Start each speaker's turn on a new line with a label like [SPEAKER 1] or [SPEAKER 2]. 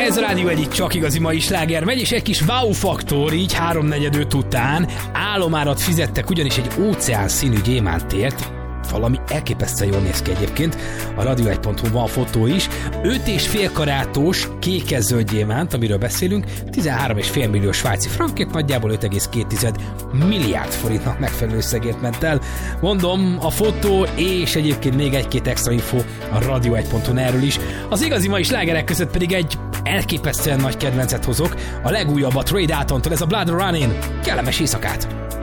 [SPEAKER 1] Ez a Rádió Egy, csak igazi mai sláger megy, és egy kis wow faktor, így 3:45 után álomárat fizettek, ugyanis egy óceán színű gyémántért. Valami elképesztően jól néz ki egyébként. A radio1.hu van a fotó is. 5,5 karátos kékes-zöld gyémánt, amiről beszélünk, 13,5 millió svájci frankért, nagyjából 5,2 milliárd forintnak megfelelő összegért ment el. Mondom, a fotó és egyébként még egy-két extra info a radio1.hu erről is. Az igazi mai slágerek között pedig egy elképesztően nagy kedvencet hozok. A legújabbat Ray Daltontól, ez a Blood Running. Kellemes éjszakát!